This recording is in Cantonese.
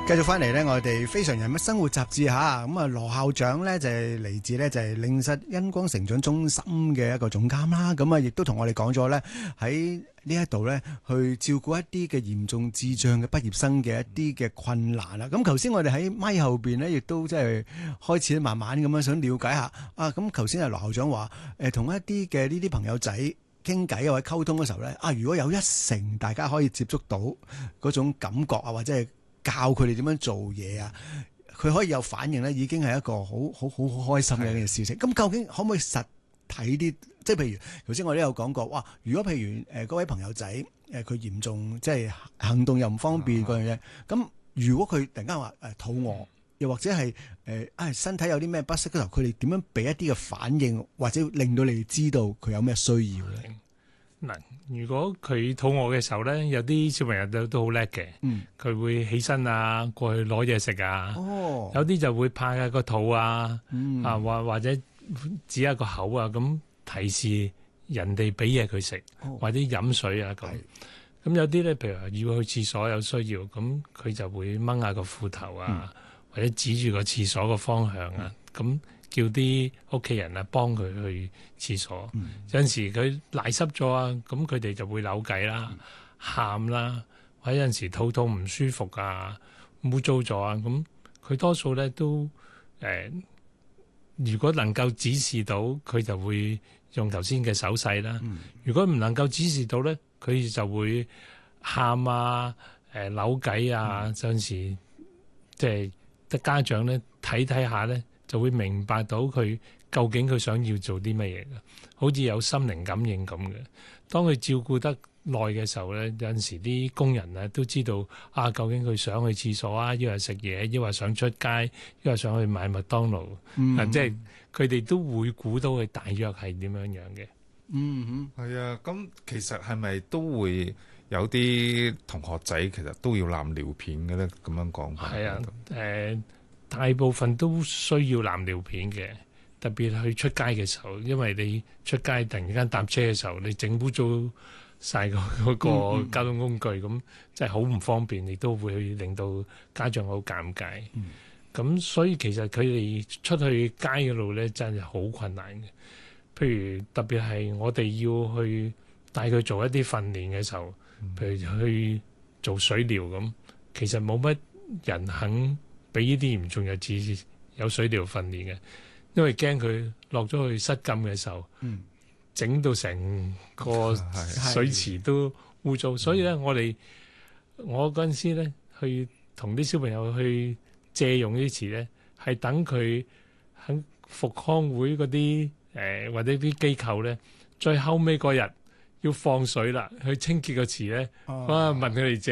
繼續翻嚟咧，我哋非常人物生活雜誌嚇，咁啊羅校長咧就係嚟自咧就係靈實恩光成長中心嘅一個總監啦，咁啊亦都同我哋講咗咧喺呢一度咧去照顧一啲嘅嚴重智障嘅畢業生嘅一啲嘅困難啦。咁頭先我哋喺咪後邊咧，亦都即係開始慢慢咁樣想了解下啊。咁頭先阿羅校長話同一啲嘅呢啲朋友仔傾偈或者溝通嘅時候咧，啊如果有1成大家可以接觸到嗰種感覺啊，或者係教佢哋點樣做嘢啊，佢可以有反應咧，已經係一個好開心嘅一件事情。咁究竟可唔可以實體啲？即係譬如頭先我都有講過，哇！如果譬如嗰位朋友仔佢嚴重即係行動又唔方便嗰樣嘢，咁如果佢突然間話肚餓，又或者係身體有啲咩不適嗰時候，佢哋點樣俾一啲嘅反應，或者令到你哋知道佢有咩需要咧？ 嗱，如果佢肚餓嘅時候咧，有啲小朋友都好叻嘅，佢會起身啊，過去攞嘢食啊，有啲就會拍下個肚啊，或者指下個口啊，咁提示人哋俾嘢佢食，或者飲水啊咁。咁有啲咧，譬如話要去廁所有需要，咁佢就會掹下個褲頭啊，或者指住個廁所個方向啊，咁。叫啲屋企人啊幫佢去廁所，有陣時佢瀨濕咗啊，咁佢哋就會扭計啦、喊啦，或者有陣時肚痛唔舒服啊、污糟咗啊，咁佢多數咧都如果能夠指示到，佢就會用頭先嘅手勢啦。如果唔能夠指示到咧，佢就會喊啊、扭計啊，有陣時即係得家長咧睇下咧。就會明白到佢究竟佢想要做啲乜嘢嘅，好似有心靈感應咁嘅。當佢照顧得耐嘅時候咧，有陣時啲工人啊都知道啊，究竟佢想去廁所啊，抑或食嘢，抑或想出街，抑或想去買麥當勞，即係佢哋都會估到佢大約係點樣樣嘅。 係啊，咁其實係咪都會有啲同學仔其實都要攬尿片嘅咧？咁樣講法係啊， 大部分都需要攬尿片嘅，特別去出街嘅時候，因為你出街突然間搭車嘅時候，你整污糟晒嗰個交通工具，咁真係好唔方便，亦都會令到家長好尷尬。咁所以其實佢哋出去街嗰度咧，真係好困難嘅。譬如特別係我哋要去帶佢做一啲訓練嘅時候，譬如去做水療咁，其實冇乜人肯俾呢啲嚴重弱智有水療訓練嘅，因為驚佢落咗去失禁嘅時候，整到成個水池都污糟。所以咧，我嗰陣時咧去同啲小朋友去借用呢啲池咧，係等佢喺復康會嗰啲或者啲機構咧，最後尾嗰日要放水啦，去清潔個池咧，問佢哋借。